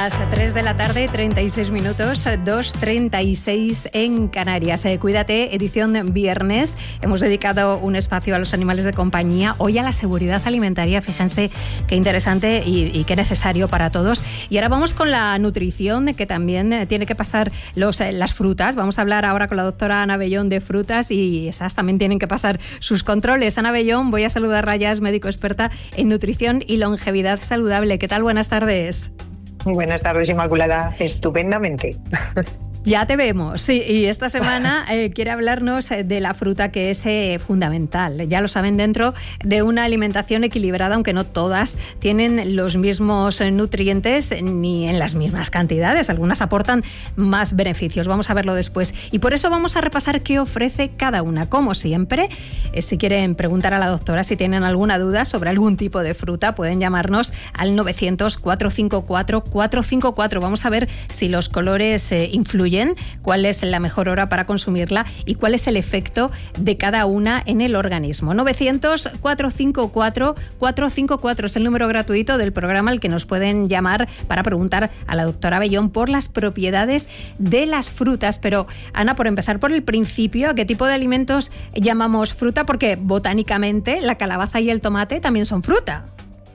Las 3 de la tarde, 36 minutos, 2:36 en Canarias. Cuídate, edición viernes. Hemos dedicado un espacio a los animales de compañía, hoy a la seguridad alimentaria. Fíjense qué interesante y qué necesario para todos. Y ahora vamos con la nutrición, que también tiene que pasar las frutas. Vamos a hablar ahora con la doctora Ana Bellón de frutas y esas también tienen que pasar sus controles. Ana Bellón, voy a saludarla ya, es médico experta en nutrición y longevidad saludable. ¿Qué tal? Buenas tardes. Buenas tardes, Inmaculada. Estupendamente. Ya te vemos, sí, y esta semana quiere hablarnos de la fruta, que es fundamental. Ya lo saben, dentro de una alimentación equilibrada, aunque no todas tienen los mismos nutrientes ni en las mismas cantidades. Algunas aportan más beneficios, vamos a verlo después. Y por eso vamos a repasar qué ofrece cada una. Como siempre, si quieren preguntar a la doctora, si tienen alguna duda sobre algún tipo de fruta, pueden llamarnos al 900-454-454. Vamos a ver si los colores influyen, cuál es la mejor hora para consumirla y cuál es el efecto de cada una en el organismo. 900-454-454 es el número gratuito del programa al que nos pueden llamar para preguntar a la doctora Bellón por las propiedades de las frutas. Pero, Ana, por empezar por el principio, ¿a qué tipo de alimentos llamamos fruta? Porque botánicamente la calabaza y el tomate también son fruta.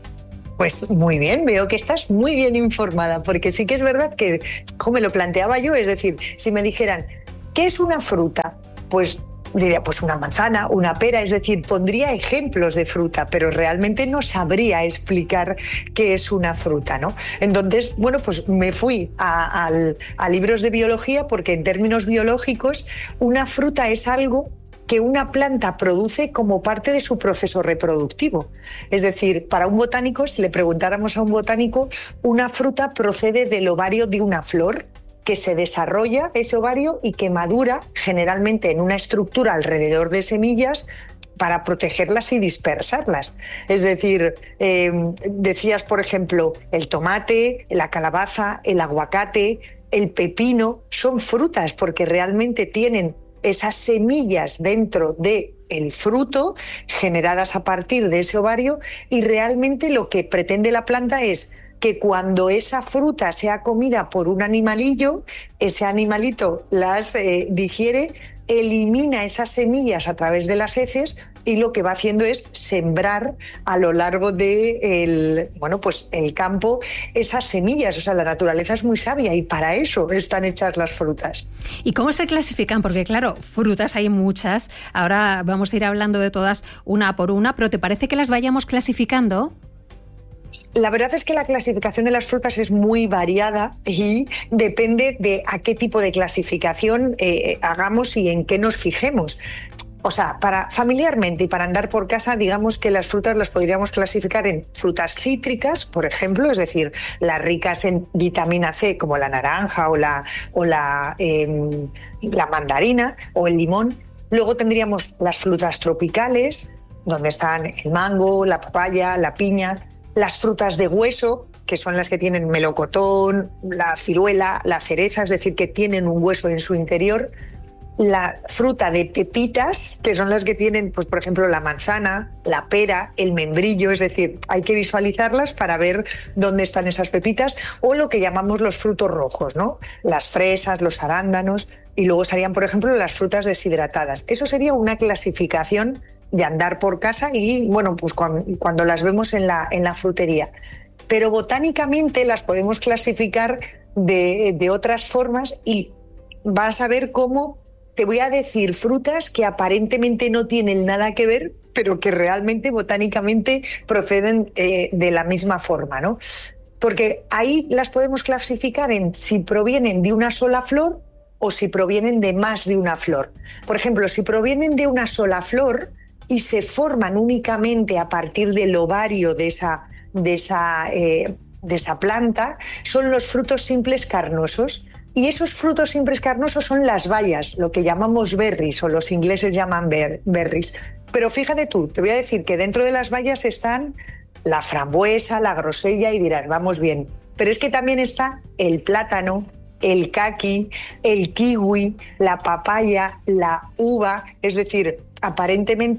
Pues muy bien, veo que estás muy bien informada, porque sí que es verdad que, como me lo planteaba yo, es decir, si me dijeran, ¿qué es una fruta? Pues diría, pues una manzana, una pera, es decir, pondría ejemplos de fruta, pero realmente no sabría explicar qué es una fruta, ¿no? Entonces, bueno, pues me fui a libros de biología, porque en términos biológicos, una fruta es algo que una planta produce como parte de su proceso reproductivo. Es decir, para un botánico, si le preguntáramos a un botánico, una fruta procede del ovario de una flor que se desarrolla ese ovario y que madura generalmente en una estructura alrededor de semillas para protegerlas y dispersarlas. Es decir, decías, por ejemplo, el tomate, la calabaza, el aguacate, el pepino, son frutas porque realmente tienen esas semillas dentro del fruto generadas a partir de ese ovario, y realmente lo que pretende la planta es que cuando esa fruta sea comida por un animalillo, ese animalito las digiere, elimina esas semillas a través de las heces y lo que va haciendo es sembrar a lo largo de el campo esas semillas. O sea, la naturaleza es muy sabia y para eso están hechas las frutas. ¿Y cómo se clasifican? Porque claro, frutas hay muchas. Ahora vamos a ir hablando de todas una por una, pero ¿te parece que las vayamos clasificando? La verdad es que la clasificación de las frutas es muy variada y depende de a qué tipo de clasificación hagamos y en qué nos fijemos. O sea, familiarmente y para andar por casa, digamos que las frutas las podríamos clasificar en frutas cítricas, por ejemplo, es decir, las ricas en vitamina C, como la naranja o la mandarina o el limón. Luego tendríamos las frutas tropicales, donde están el mango, la papaya, la piña. Las frutas de hueso, que son las que tienen melocotón, la ciruela, la cereza, es decir, que tienen un hueso en su interior. La fruta de pepitas, que son las que tienen, pues por ejemplo, la manzana, la pera, el membrillo, es decir, hay que visualizarlas para ver dónde están esas pepitas, o lo que llamamos los frutos rojos, ¿no? Las fresas, los arándanos, y luego estarían, por ejemplo, las frutas deshidratadas. Eso sería una clasificación de andar por casa y, bueno, pues cuando las vemos en la frutería. Pero botánicamente las podemos clasificar de otras formas y vas a ver cómo te voy a decir frutas que aparentemente no tienen nada que ver, pero que realmente botánicamente proceden de la misma forma, ¿no? Porque ahí las podemos clasificar en si provienen de una sola flor o si provienen de más de una flor. Por ejemplo, si provienen de una sola flor y se forman únicamente a partir del ovario de esa planta, son los frutos simples carnosos. Y esos frutos simples carnosos son las bayas, lo que llamamos berries, o los ingleses llaman berries. Pero fíjate tú, te voy a decir que dentro de las bayas están la frambuesa, la grosella, y dirás, vamos bien. Pero es que también está el plátano, el caqui, el kiwi, la papaya, la uva. Es decir, aparentemente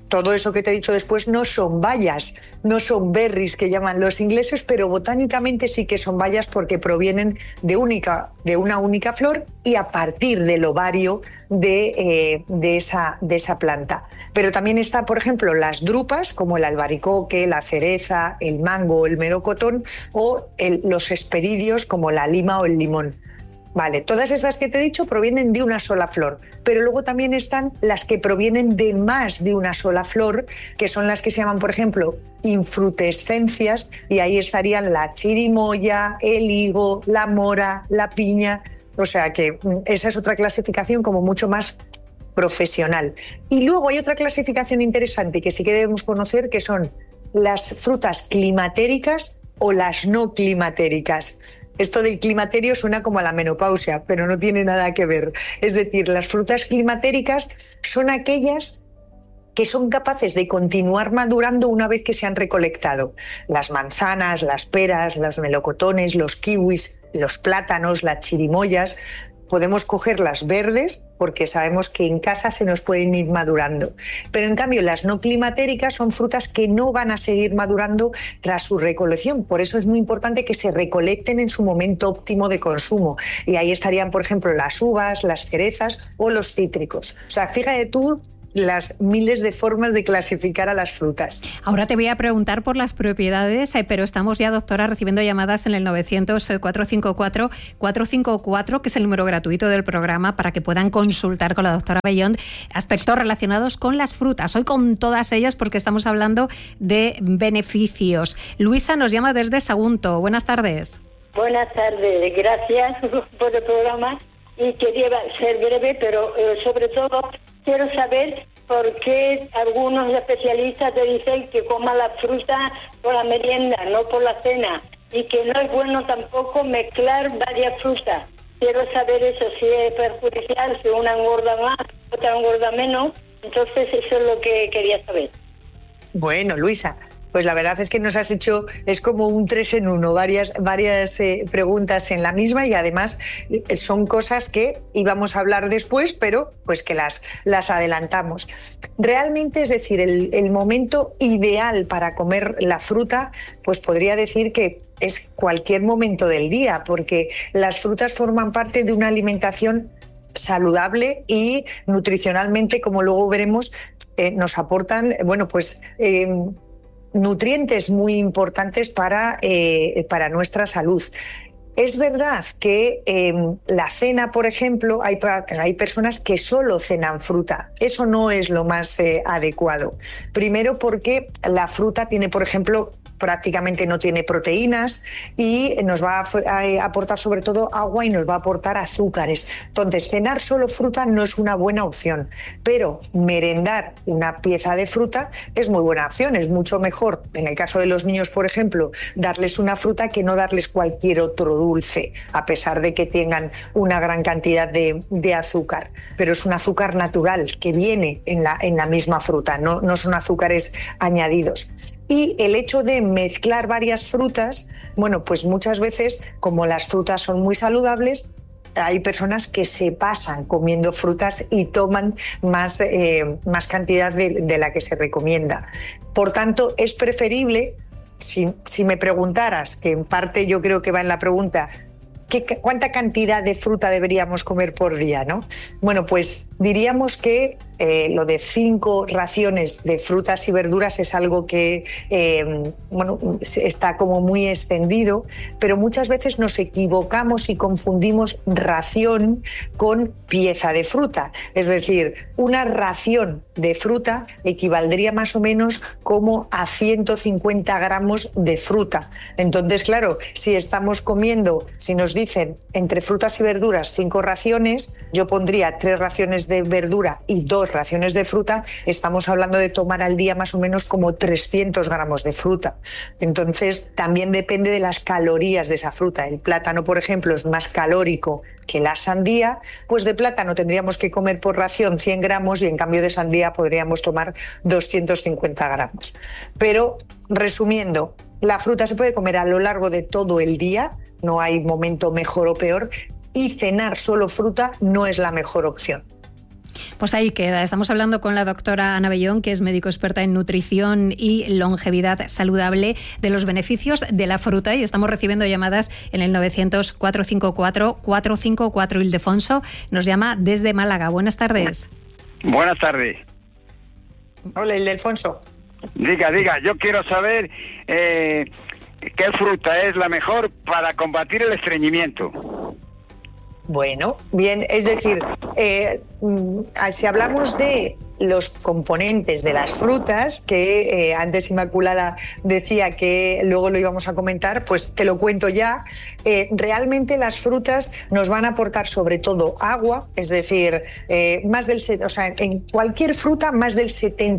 todo eso que te he dicho después no son bayas, no son berries que llaman los ingleses, pero botánicamente sí que son bayas porque provienen de una única flor y a partir del ovario de esa planta. Pero también está, por ejemplo, las drupas como el albaricoque, la cereza, el mango, el melocotón o los hesperidios como la lima o el limón. Vale, todas estas que te he dicho provienen de una sola flor, pero luego también están las que provienen de más de una sola flor, que son las que se llaman, por ejemplo, infrutescencias, y ahí estarían la chirimoya, el higo, la mora, la piña. O sea que esa es otra clasificación como mucho más profesional. Y luego hay otra clasificación interesante que sí que debemos conocer, que son las frutas climatéricas o las no climatéricas. Esto del climaterio suena como a la menopausia, pero no tiene nada que ver. Es decir, las frutas climatéricas son aquellas que son capaces de continuar madurando una vez que se han recolectado. Las manzanas, las peras, los melocotones, los kiwis, los plátanos, las chirimoyas. Podemos cogerlas verdes porque sabemos que en casa se nos pueden ir madurando. Pero en cambio las no climatéricas son frutas que no van a seguir madurando tras su recolección. Por eso es muy importante que se recolecten en su momento óptimo de consumo. Y ahí estarían, por ejemplo, las uvas, las cerezas o los cítricos. O sea, fíjate tú las miles de formas de clasificar a las frutas. Ahora te voy a preguntar por las propiedades, pero estamos ya, doctora, recibiendo llamadas en el 900-454-454, que es el número gratuito del programa, para que puedan consultar con la doctora Bellón aspectos relacionados con las frutas. Hoy con todas ellas porque estamos hablando de beneficios. Luisa nos llama desde Sagunto. Buenas tardes. Buenas tardes, gracias por el programa. Y quería ser breve, pero sobre todo quiero saber por qué algunos especialistas te dicen que coma la fruta por la merienda, no por la cena, y que no es bueno tampoco mezclar varias frutas. Quiero saber eso, si es perjudicial, si una engorda más, otra engorda menos. Entonces eso es lo que quería saber. Bueno, Luisa, pues la verdad es que nos has hecho, es como un 3 en 1, varias preguntas en la misma, y además son cosas que íbamos a hablar después, pero pues que las adelantamos. Realmente, es decir, el momento ideal para comer la fruta, pues podría decir que es cualquier momento del día, porque las frutas forman parte de una alimentación saludable y nutricionalmente, como luego veremos, nos aportan, nutrientes muy importantes para nuestra salud. Es verdad que la cena, por ejemplo, hay personas que solo cenan fruta. Eso no es lo más adecuado. Primero porque la fruta tiene, por ejemplo, prácticamente no tiene proteínas y nos va a aportar sobre todo agua y nos va a aportar azúcares. Entonces, cenar solo fruta no es una buena opción, pero merendar una pieza de fruta es muy buena opción. Es mucho mejor, en el caso de los niños, por ejemplo, darles una fruta que no darles cualquier otro dulce, a pesar de que tengan una gran cantidad de azúcar. Pero es un azúcar natural que viene en la misma fruta, no son azúcares añadidos. Y el hecho de mezclar varias frutas, bueno, pues muchas veces, como las frutas son muy saludables, hay personas que se pasan comiendo frutas y toman más cantidad de la que se recomienda. Por tanto, es preferible, si me preguntaras, que en parte yo creo que va en la pregunta, ¿cuánta cantidad de fruta deberíamos comer por día, ¿no? Bueno, pues diríamos que lo de 5 raciones de frutas y verduras es algo que está como muy extendido, pero muchas veces nos equivocamos y confundimos ración con pieza de fruta. Es decir, una ración de fruta equivaldría más o menos como a 150 gramos de fruta. Entonces, claro, si estamos comiendo, si nos dicen entre frutas y verduras 5 raciones, yo pondría 3 raciones de verdura y 2 raciones de fruta, estamos hablando de tomar al día más o menos como 300 gramos de fruta. Entonces, también depende de las calorías de esa fruta. El plátano, por ejemplo, es más calórico que la sandía, pues de plátano tendríamos que comer por ración 100 gramos y en cambio de sandía podríamos tomar 250 gramos. Pero, resumiendo, la fruta se puede comer a lo largo de todo el día, no hay momento mejor o peor, y cenar solo fruta no es la mejor opción. Pues ahí queda. Estamos hablando con la doctora Ana Bellón, que es médico experta en nutrición y longevidad saludable, de los beneficios de la fruta, y estamos recibiendo llamadas en el 900-454-454. Ildefonso nos llama desde Málaga. Buenas tardes. Buenas tardes. Hola, Ildefonso. Diga, yo quiero saber qué fruta es la mejor para combatir el estreñimiento. Bueno, bien, es decir, si hablamos de los componentes de las frutas, que antes Inmaculada decía que luego lo íbamos a comentar, pues te lo cuento ya. Realmente las frutas nos van a aportar sobre todo agua, es decir, en cualquier fruta más del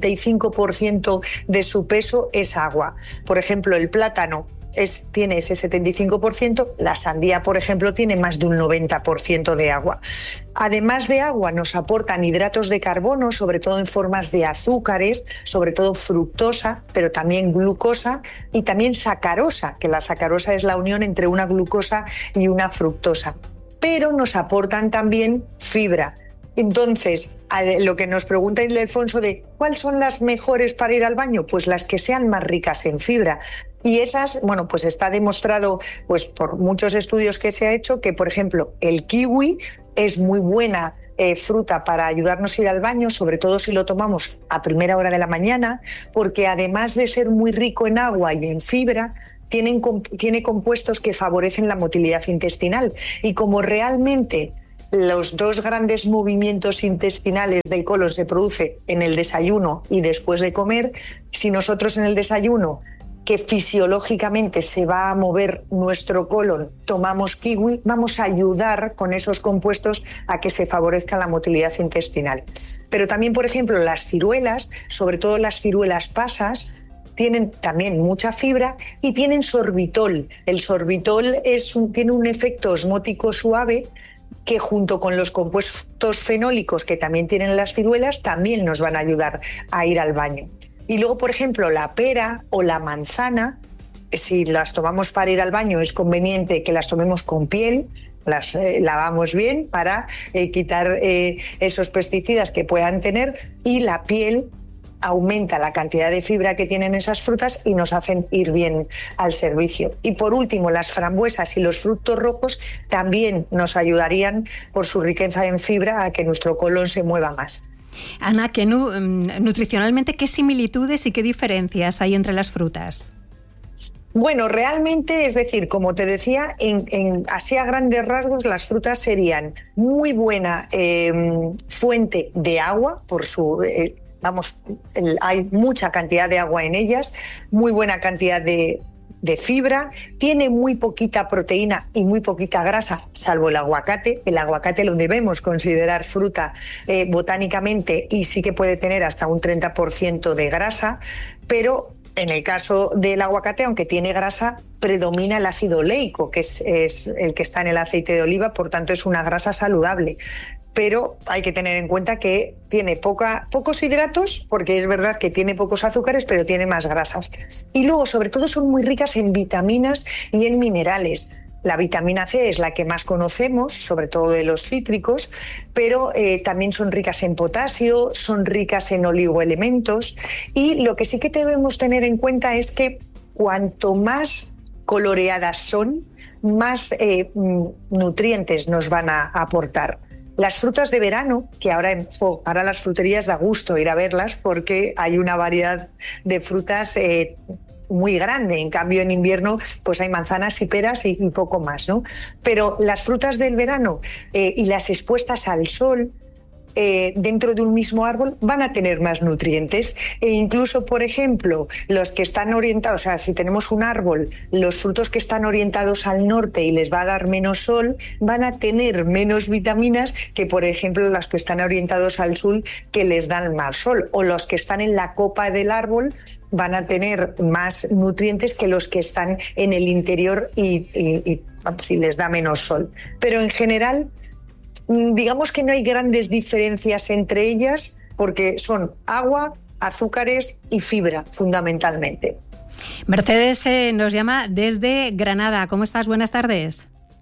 75% de su peso es agua. Por ejemplo, el plátano tiene ese 75%, la sandía, por ejemplo, tiene más de un 90% de agua. Además de agua, nos aportan hidratos de carbono, sobre todo en formas de azúcares, sobre todo fructosa, pero también glucosa y también sacarosa, que la sacarosa es la unión entre una glucosa y una fructosa. Pero nos aportan también fibra. Entonces, lo que nos pregunta Ildefonso de ¿cuáles son las mejores para ir al baño? Pues las que sean más ricas en fibra. Y esas, bueno, pues está demostrado pues por muchos estudios que se ha hecho que, por ejemplo, el kiwi es muy buena fruta para ayudarnos a ir al baño, sobre todo si lo tomamos a primera hora de la mañana, porque además de ser muy rico en agua y en fibra, tiene compuestos que favorecen la motilidad intestinal. Y como realmente los dos grandes movimientos intestinales del colon se producen en el desayuno y después de comer, si nosotros en el desayuno, que fisiológicamente se va a mover nuestro colon, tomamos kiwi, vamos a ayudar con esos compuestos a que se favorezca la motilidad intestinal. Pero también, por ejemplo, las ciruelas, sobre todo las ciruelas pasas, tienen también mucha fibra y tienen sorbitol. El sorbitol tiene un efecto osmótico suave que junto con los compuestos fenólicos que también tienen las ciruelas también nos van a ayudar a ir al baño. Y luego, por ejemplo, la pera o la manzana, si las tomamos para ir al baño, es conveniente que las tomemos con piel, las lavamos bien para quitar esos pesticidas que puedan tener, y la piel aumenta la cantidad de fibra que tienen esas frutas y nos hacen ir bien al servicio. Y por último, las frambuesas y los frutos rojos también nos ayudarían por su riqueza en fibra a que nuestro colon se mueva más. Ana, nutricionalmente, ¿qué similitudes y qué diferencias hay entre las frutas? Bueno, realmente, es decir, como te decía, así a grandes rasgos, las frutas serían muy buena fuente de agua, por su... hay mucha cantidad de agua en ellas, muy buena cantidad de fibra, tiene muy poquita proteína y muy poquita grasa, salvo el aguacate. El aguacate lo debemos considerar fruta botánicamente y sí que puede tener hasta un 30% de grasa, pero en el caso del aguacate, aunque tiene grasa, predomina el ácido oleico, que es el que está en el aceite de oliva, por tanto es una grasa saludable. Pero hay que tener en cuenta que tiene pocos hidratos, porque es verdad que tiene pocos azúcares, pero tiene más grasas. Y luego, sobre todo, son muy ricas en vitaminas y en minerales. La vitamina C es la que más conocemos, sobre todo de los cítricos, pero también son ricas en potasio, son ricas en oligoelementos. Y lo que sí que debemos tener en cuenta es que cuanto más coloreadas son, más nutrientes nos van a aportar. Las frutas de verano, que ahora las fruterías da gusto ir a verlas porque hay una variedad de frutas muy grande. En cambio, en invierno pues hay manzanas y peras y poco más, ¿no? Pero las frutas del verano y las expuestas al sol, dentro de un mismo árbol, van a tener más nutrientes. E incluso, por ejemplo, los que están orientados, o sea, si tenemos un árbol, los frutos que están orientados al norte y les va a dar menos sol, van a tener menos vitaminas que, por ejemplo, los que están orientados al sur, que les dan más sol. O los que están en la copa del árbol van a tener más nutrientes que los que están en el interior y les da menos sol. Pero en general, digamos que no hay grandes diferencias entre ellas porque son agua, azúcares y fibra, fundamentalmente. Mercedes nos llama desde Granada. ¿Cómo estás? Buenas tardes.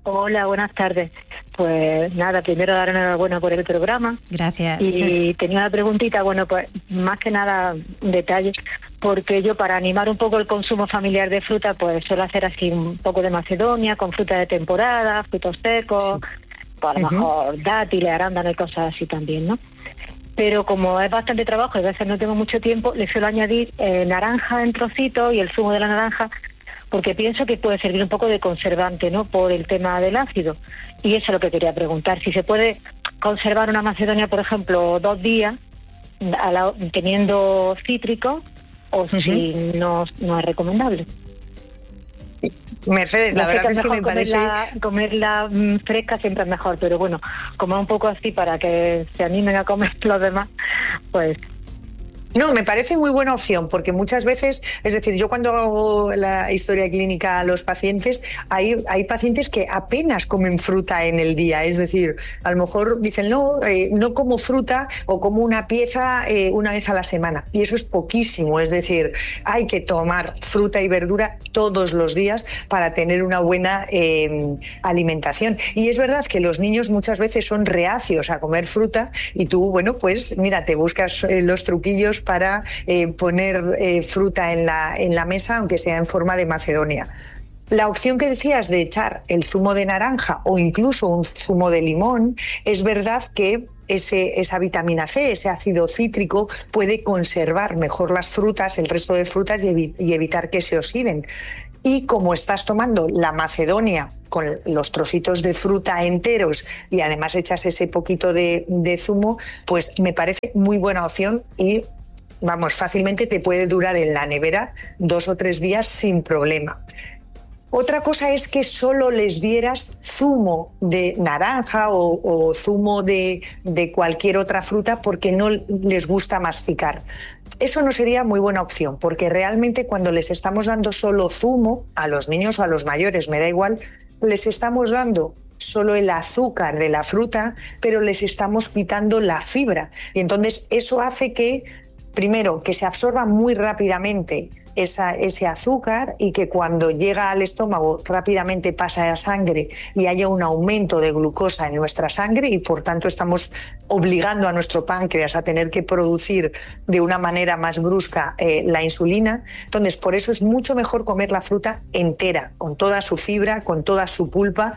Hola, buenas tardes. Pues nada, primero dar enhorabuena por el programa. Gracias. Y tenía una preguntita, bueno, pues más que nada detalle, porque yo para animar un poco el consumo familiar de fruta, pues suelo hacer así un poco de macedonia, con fruta de temporada, frutos secos, pues a lo mejor dátiles, arándanos y cosas así también, ¿no? Pero como es bastante trabajo y a veces no tengo mucho tiempo, le suelo añadir naranja en trocitos y el zumo de la naranja, porque pienso que puede servir un poco de conservante, ¿no?, por el tema del ácido. Y eso es lo que quería preguntar, si se puede conservar una macedonia, por ejemplo, 2 días, teniendo cítricos, o si no es recomendable. Mercedes, la verdad es que me parece... Comerla fresca siempre es mejor, pero bueno, como un poco así para que se animen a comer los demás, pues... No, me parece muy buena opción, porque muchas veces, es decir, yo cuando hago la historia clínica a los pacientes, hay pacientes que apenas comen fruta en el día, es decir, a lo mejor dicen, no como fruta o como una pieza una vez a la semana, y eso es poquísimo, es decir, hay que tomar fruta y verdura todos los días para tener una buena alimentación. Y es verdad que los niños muchas veces son reacios a comer fruta y tú, bueno, pues mira, te buscas los truquillos para poner fruta en la mesa, aunque sea en forma de macedonia. La opción que decías de echar el zumo de naranja o incluso un zumo de limón, es verdad que esa vitamina C, ese ácido cítrico, puede conservar mejor las frutas, el resto de frutas, y evitar que se oxiden. Y como estás tomando la macedonia con los trocitos de fruta enteros y además echas ese poquito de zumo, pues me parece muy buena opción y vamos, fácilmente te puede durar en la nevera 2 o 3 días sin problema. Otra cosa es que solo les dieras zumo de naranja o zumo de cualquier otra fruta porque no les gusta masticar. Eso no sería muy buena opción, porque realmente cuando les estamos dando solo zumo, a los niños o a los mayores, me da igual, les estamos dando solo el azúcar de la fruta, pero les estamos quitando la fibra. Y entonces eso hace que, primero, que se absorba muy rápidamente ese azúcar y que cuando llega al estómago rápidamente pasa a sangre y haya un aumento de glucosa en nuestra sangre y por tanto estamos obligando a nuestro páncreas a tener que producir de una manera más brusca la insulina. Entonces, por eso es mucho mejor comer la fruta entera, con toda su fibra, con toda su pulpa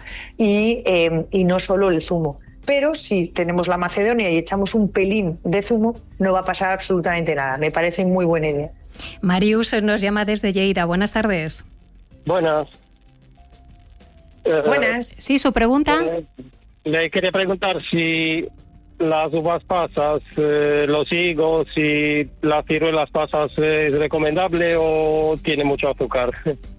y no solo el zumo. Pero si tenemos la macedonia y echamos un pelín de zumo, no va a pasar absolutamente nada. Me parece muy buena idea. Marius nos llama desde Lleida. Buenas tardes. Buenas. Buenas. Sí, su pregunta. Le quería preguntar si las uvas pasas, los higos y las ciruelas pasas es recomendable o tiene mucho azúcar.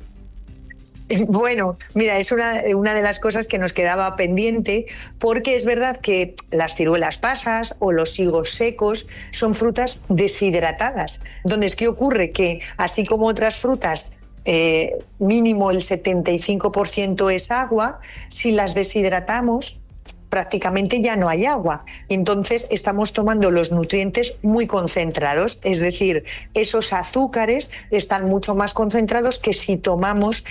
Bueno, mira, es una de las cosas que nos quedaba pendiente, porque es verdad que las ciruelas pasas o los higos secos son frutas deshidratadas. Entonces, ¿qué ocurre? Que así como otras frutas, mínimo el 75% es agua, si las deshidratamos, prácticamente ya no hay agua. Entonces estamos tomando los nutrientes muy concentrados, es decir, esos azúcares están mucho más concentrados que si tomamos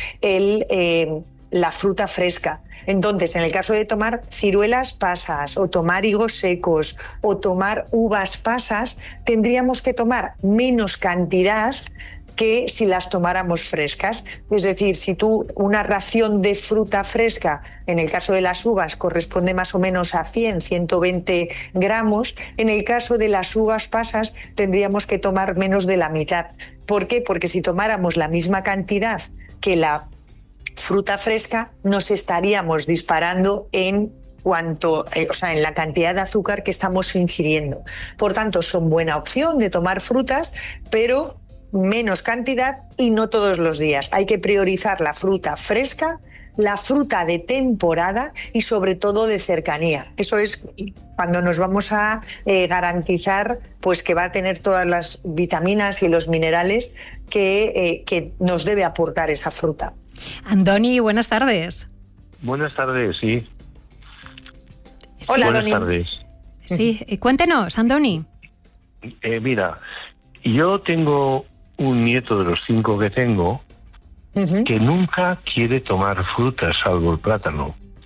la fruta fresca. Entonces, en el caso de tomar ciruelas pasas o tomar higos secos o tomar uvas pasas, tendríamos que tomar menos cantidad que si las tomáramos frescas. Es decir, si tú una ración de fruta fresca, en el caso de las uvas, corresponde más o menos a 100-120 gramos, en el caso de las uvas pasas tendríamos que tomar menos de la mitad. ¿Por qué? Porque si tomáramos la misma cantidad que la fruta fresca, nos estaríamos disparando en la cantidad de azúcar que estamos ingiriendo. Por tanto, son buena opción de tomar frutas, pero menos cantidad y no todos los días. Hay que priorizar la fruta fresca, la fruta de temporada y sobre todo de cercanía. Eso es cuando nos vamos a garantizar pues que va a tener todas las vitaminas y los minerales que nos debe aportar esa fruta. Andoni, buenas tardes. Buenas tardes, sí. Hola, buenas Doni. tardes. Sí, cuéntenos, Andoni. Mira, yo tengo un nieto de los 5 que tengo que nunca quiere tomar frutas salvo el plátano.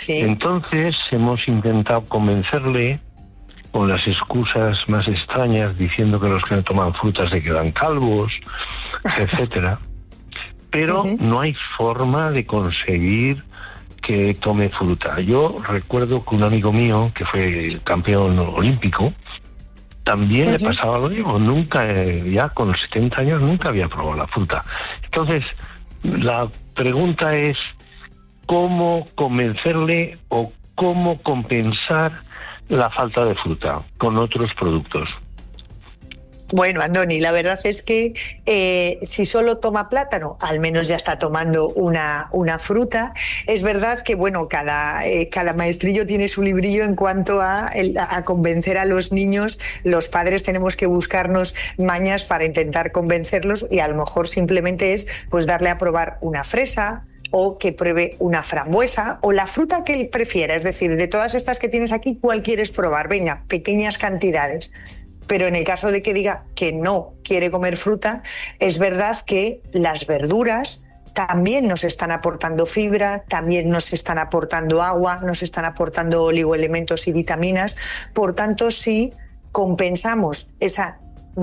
Sí. Entonces hemos intentado convencerle con las excusas más extrañas, diciendo que los que no toman frutas se quedan calvos, etcétera. Pero no hay forma de conseguir que tome fruta. Yo recuerdo que un amigo mío, que fue campeón olímpico, también le pasaba lo mismo. Nunca, ya con 70 años, nunca había probado la fruta. Entonces, la pregunta es, ¿cómo convencerle o cómo compensar la falta de fruta con otros productos? Bueno, Andoni, la verdad es que si solo toma plátano, al menos ya está tomando una fruta. Es verdad que, bueno, cada maestrillo tiene su librillo en cuanto a convencer a los niños. Los padres tenemos que buscarnos mañas para intentar convencerlos, y a lo mejor simplemente es pues darle a probar una fresa, o que pruebe una frambuesa, o la fruta que él prefiera. Es decir, de todas estas que tienes aquí, ¿cuál quieres probar? Venga, pequeñas cantidades. Pero en el caso de que diga que no quiere comer fruta, es verdad que las verduras también nos están aportando fibra, también nos están aportando agua, nos están aportando oligoelementos y vitaminas. Por tanto, si compensamos esa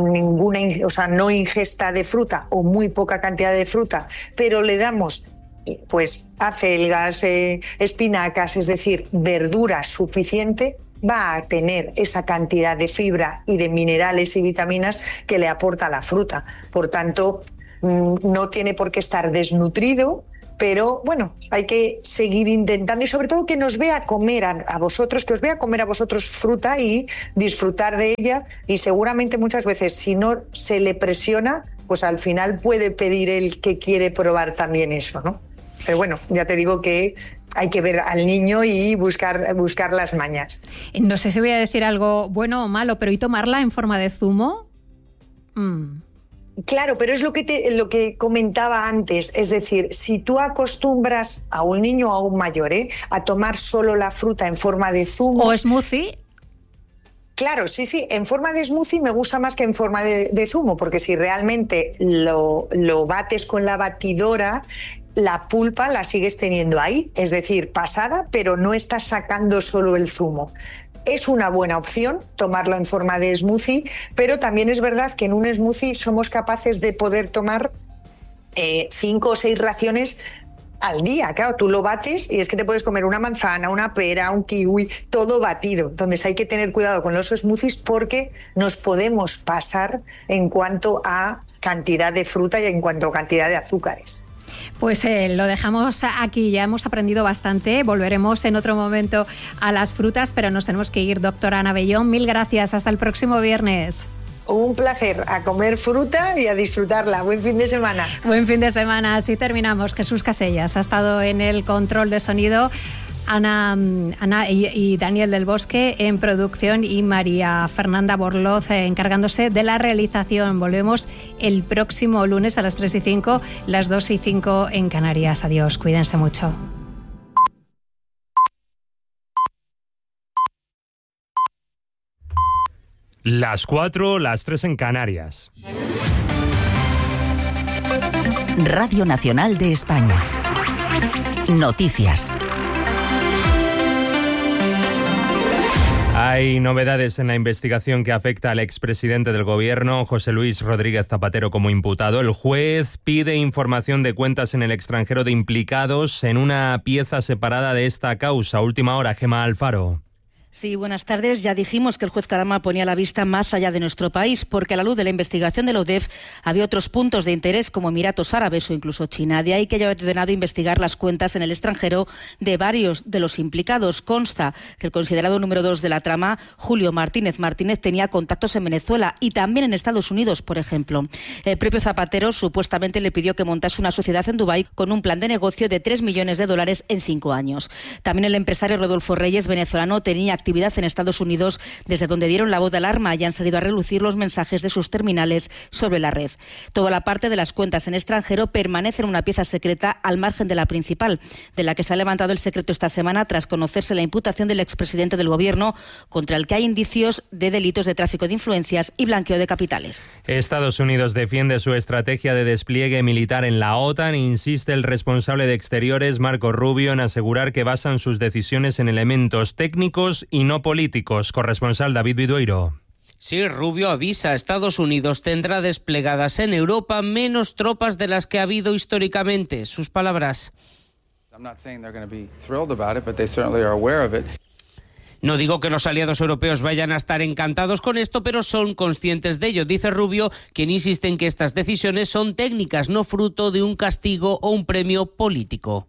no ingesta de fruta o muy poca cantidad de fruta, pero le damos pues acelgas, espinacas, es decir, verdura suficiente, va a tener esa cantidad de fibra y de minerales y vitaminas que le aporta la fruta. Por tanto, no tiene por qué estar desnutrido, pero bueno, hay que seguir intentando, y sobre todo que nos vea comer a vosotros, que os vea comer a vosotros fruta y disfrutar de ella. Y seguramente muchas veces, si no se le presiona, pues al final puede pedir el que quiere probar también eso, ¿no? Pero bueno, ya te digo que hay que ver al niño y buscar las mañas. No sé si voy a decir algo bueno o malo, pero ¿y tomarla en forma de zumo? Claro, pero es lo que comentaba antes. Es decir, si tú acostumbras a un niño o a un mayor a tomar solo la fruta en forma de zumo... ¿O smoothie? Claro, sí, en forma de smoothie me gusta más que en forma de zumo, porque si realmente lo bates con la batidora, la pulpa la sigues teniendo ahí, es decir, pasada, pero no estás sacando solo el zumo. Es una buena opción tomarlo en forma de smoothie, pero también es verdad que en un smoothie somos capaces de poder tomar 5 o 6 raciones al día. Claro, tú lo bates y es que te puedes comer una manzana, una pera, un kiwi, todo batido. Entonces hay que tener cuidado con los smoothies porque nos podemos pasar en cuanto a cantidad de fruta y en cuanto a cantidad de azúcares. Pues lo dejamos aquí, ya hemos aprendido bastante. Volveremos en otro momento a las frutas, pero nos tenemos que ir. Doctora Ana Bellón, mil gracias. Hasta el próximo viernes. Un placer, a comer fruta y a disfrutarla. Buen fin de semana. Buen fin de semana. Así terminamos. Jesús Casellas ha estado en el control de sonido. Ana y Daniel del Bosque en producción y María Fernanda Borloz encargándose de la realización. Volvemos el próximo lunes a las 3:05, las 2:05 en Canarias. Adiós, cuídense mucho. Las 4, las 3 en Canarias. Radio Nacional de España. Noticias. Hay novedades en la investigación que afecta al expresidente del Gobierno, José Luis Rodríguez Zapatero, como imputado. El juez pide información de cuentas en el extranjero de implicados en una pieza separada de esta causa. Última hora, Gemma Alfaro. Sí, buenas tardes. Ya dijimos que el juez Carama ponía la vista más allá de nuestro país, porque a la luz de la investigación de la UDEF había otros puntos de interés como Emiratos Árabes o incluso China. De ahí que haya ordenado investigar las cuentas en el extranjero de varios de los implicados. Consta que el considerado número 2 de la trama, Julio Martínez tenía contactos en Venezuela y también en Estados Unidos, por ejemplo. El propio Zapatero supuestamente le pidió que montase una sociedad en Dubái con un plan de negocio de $3 millones en 5 años. También el empresario Rodolfo Reyes, venezolano, tenía actividad en Estados Unidos, desde donde dieron la voz de alarma y han salido a relucir los mensajes de sus terminales sobre la red. Toda la parte de las cuentas en extranjero permanece en una pieza secreta al margen de la principal, de la que se ha levantado el secreto esta semana tras conocerse la imputación del expresidente del Gobierno, contra el que hay indicios de delitos de tráfico de influencias y blanqueo de capitales. Estados Unidos defiende su estrategia de despliegue militar en la OTAN e insiste el responsable de Exteriores, Marco Rubio, en asegurar que basan sus decisiones en elementos técnicos y no políticos. Corresponsal David Vidueiro. Sí, Rubio avisa, Estados Unidos tendrá desplegadas en Europa menos tropas de las que ha habido históricamente. Sus palabras. No digo que los aliados europeos vayan a estar encantados con esto, pero son conscientes de ello, dice Rubio, quien insiste en que estas decisiones son técnicas, no fruto de un castigo o un premio político.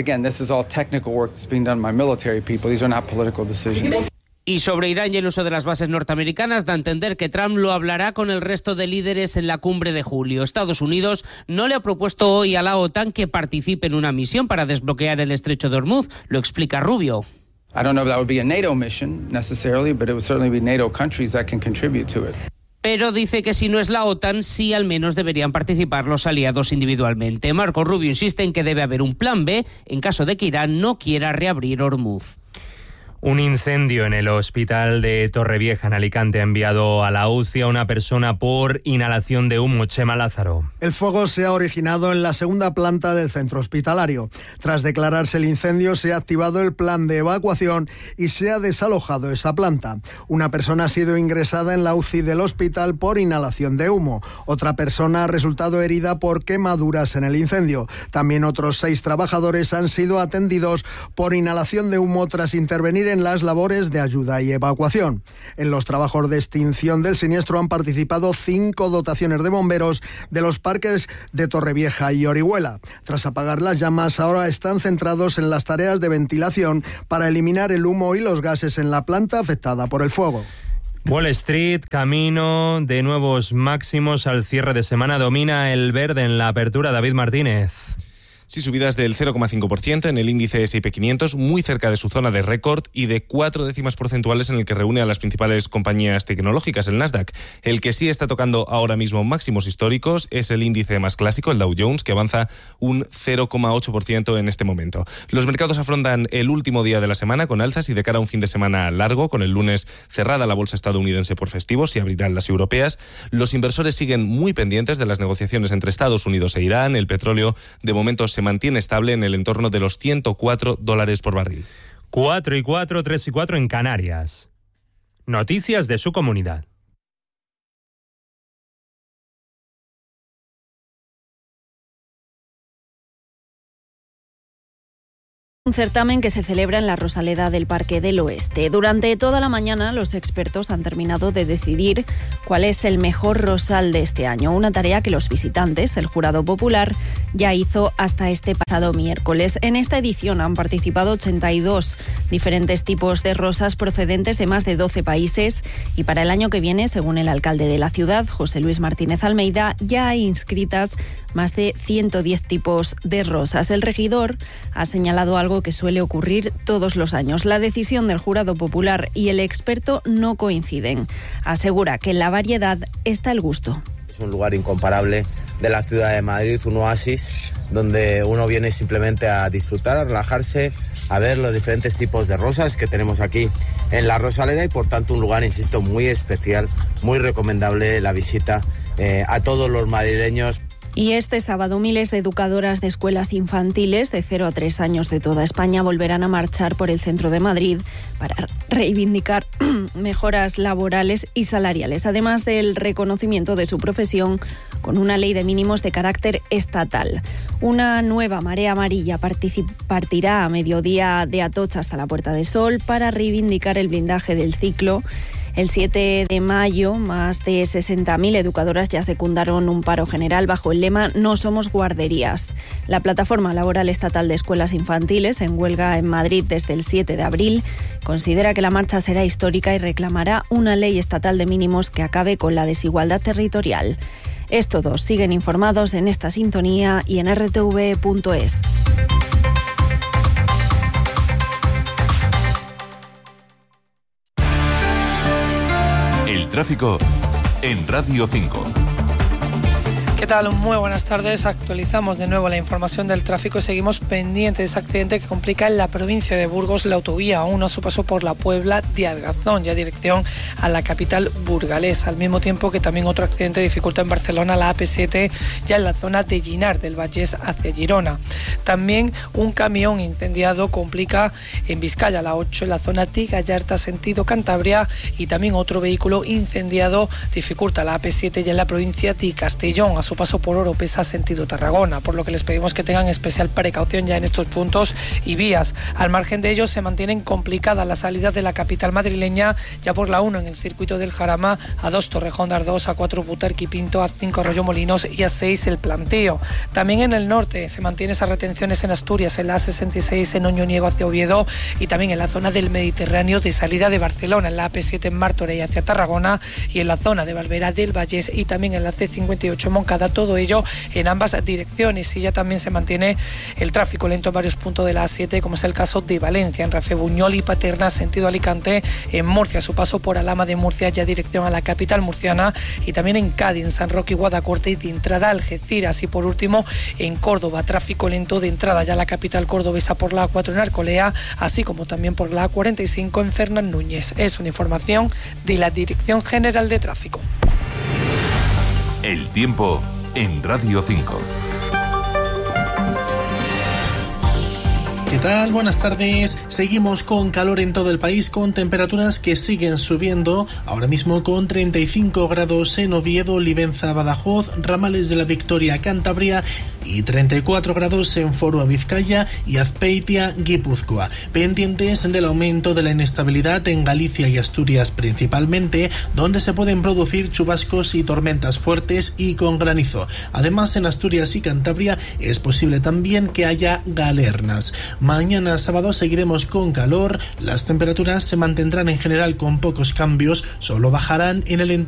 Y sobre Irán y el uso de las bases norteamericanas, da a entender que Trump lo hablará con el resto de líderes en la cumbre de julio. Estados Unidos no le ha propuesto hoy a la OTAN que participe en una misión para desbloquear el estrecho de Hormuz, lo explica Rubio. I don't know if that would be a NATO mission necessarily, but it would certainly be NATO countries that can contribute to it. Pero dice que si no es la OTAN, sí al menos deberían participar los aliados individualmente. Marco Rubio insiste en que debe haber un plan B en caso de que Irán no quiera reabrir Hormuz. Un incendio en el hospital de Torrevieja, en Alicante, ha enviado a la UCI a una persona por inhalación de humo. Chema Lázaro. El fuego se ha originado en la segunda planta del centro hospitalario. Tras declararse el incendio, se ha activado el plan de evacuación y se ha desalojado esa planta. Una persona ha sido ingresada en la UCI del hospital por inhalación de humo. Otra persona ha resultado herida por quemaduras en el incendio. También otros 6 trabajadores han sido atendidos por inhalación de humo tras intervenir en las labores de ayuda y evacuación. En los trabajos de extinción del siniestro han participado 5 dotaciones de bomberos de los parques de Torrevieja y Orihuela. Tras apagar las llamas, ahora están centrados en las tareas de ventilación para eliminar el humo y los gases en la planta afectada por el fuego. Wall Street, camino de nuevos máximos al cierre de semana. Domina el verde en la apertura. David Martínez. Sí, subidas del 0,5% en el índice S&P 500, muy cerca de su zona de récord, y de 4 décimas porcentuales en el que reúne a las principales compañías tecnológicas, el Nasdaq. El que sí está tocando ahora mismo máximos históricos es el índice más clásico, el Dow Jones, que avanza un 0,8% en este momento. Los mercados afrontan el último día de la semana con alzas y de cara a un fin de semana largo, con el lunes cerrada la bolsa estadounidense por festivos y abrirán las europeas. Los inversores siguen muy pendientes de las negociaciones entre Estados Unidos e Irán. El petróleo, de momento, se mantiene estable en el entorno de los $104 por barril. 4 y 4, 3 y 4 en Canarias. Noticias de su comunidad. Un certamen que se celebra en la Rosaleda del Parque del Oeste. Durante toda la mañana los expertos han terminado de decidir cuál es el mejor rosal de este año, una tarea que los visitantes, el jurado popular, ya hizo hasta este pasado miércoles. En esta edición han participado 82 diferentes tipos de rosas procedentes de más de 12 países y para el año que viene, según el alcalde de la ciudad, José Luis Martínez Almeida, ya hay inscritas más de 110 tipos de rosas. El regidor ha señalado algo que suele ocurrir todos los años. La decisión del jurado popular y el experto no coinciden. Asegura que en la variedad está el gusto. Es un lugar incomparable de la ciudad de Madrid, un oasis donde uno viene simplemente a disfrutar, a relajarse, a ver los diferentes tipos de rosas que tenemos aquí en la Rosaleda y por tanto un lugar, insisto, muy especial, muy recomendable la visita a todos los madrileños. Y este sábado miles de educadoras de escuelas infantiles de 0 a 3 años de toda España volverán a marchar por el centro de Madrid para reivindicar mejoras laborales y salariales, además del reconocimiento de su profesión con una ley de mínimos de carácter estatal. Una nueva marea amarilla partirá a mediodía de Atocha hasta la Puerta de Sol para reivindicar el blindaje del ciclo. El 7 de mayo, más de 60.000 educadoras ya secundaron un paro general bajo el lema No somos guarderías. La Plataforma Laboral Estatal de Escuelas Infantiles, en huelga en Madrid desde el 7 de abril, considera que la marcha será histórica y reclamará una ley estatal de mínimos que acabe con la desigualdad territorial. Es todo. Siguen informados en esta sintonía y en rtv.es. tráfico en Radio 5. ¿Qué tal? Muy buenas tardes. Actualizamos de nuevo la información del tráfico y seguimos pendientes de ese accidente que complica en la provincia de Burgos la autovía 1 a su paso por la Puebla de Argazón, ya dirección a la capital burgalesa. Al mismo tiempo que también otro accidente dificulta en Barcelona la AP7 ya en la zona de Ginar del Vallès hacia Girona. También un camión incendiado complica en Vizcaya la 8 en la zona de Gallarta sentido Cantabria, y también otro vehículo incendiado dificulta la AP7 ya en la provincia de Castellón a su paso por Oropesa sentido Tarragona, por lo que les pedimos que tengan especial precaución ya en estos puntos y vías. Al margen de ellos se mantienen complicadas las salidas de la capital madrileña ya por la 1 en el circuito del Jarama, A2 Torrejón de Ardoz, A4 Butarque y Pinto, A5 Arroyo Molinos y A6 El Planteo. También en el norte se mantienen esas retenciones en Asturias, en la A66 en Oñoniego hacia Oviedo, y también en la zona del Mediterráneo de salida de Barcelona, en la AP7 en Martorell hacia Tarragona, y en la zona de Valvera del Vallès y también en la C58 Moncada, todo ello en ambas direcciones. Y ya también se mantiene el tráfico lento en varios puntos de la A7, como es el caso de Valencia, en Rafe-Buñol y Paterna sentido Alicante, en Murcia su paso por Alhama de Murcia ya dirección a la capital murciana, y también en Cádiz, en San Roque y Guadacorte, y de entrada a Algeciras. Y por último en Córdoba, tráfico lento de entrada ya a la capital cordobesa por la A4 en Arcolea, así como también por la A45 en Fernán Núñez. Es una información de la Dirección General de Tráfico. El tiempo en Radio 5. ¿Qué tal? Buenas tardes. Seguimos con calor en todo el país, con temperaturas que siguen subiendo. Ahora mismo con 35 grados en Oviedo, Livenza, Badajoz, Ramales de la Victoria, Cantabria, y 34 grados en Foro, Vizcaya, y Azpeitia, Guipúzcoa. Pendientes del aumento de la inestabilidad en Galicia y Asturias principalmente, donde se pueden producir chubascos y tormentas fuertes y con granizo. Además, en Asturias y Cantabria es posible también que haya galernas. Mañana sábado seguiremos con calor. Las temperaturas se mantendrán en general con pocos cambios, solo bajarán en el entorno